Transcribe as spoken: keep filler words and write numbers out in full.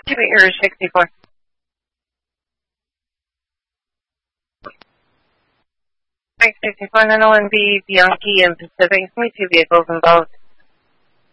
Activator sixty-four. Mike sixty-four, nine oh one B, Bianchi and Pacific. How many two vehicles involved?